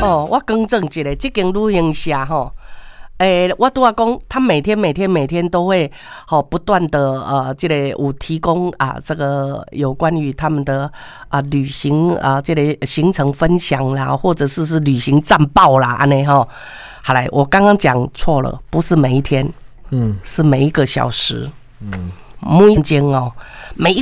哦，我更正一下，这间旅行社吼。我拄仔讲，他每天都会不断的这个有提供这个有关于他们的旅行这个行程分享啦，或者是旅行战报啦，安尼吼。好来，我刚刚讲错了，不是每一天，是每一个小时，每一间哦，每一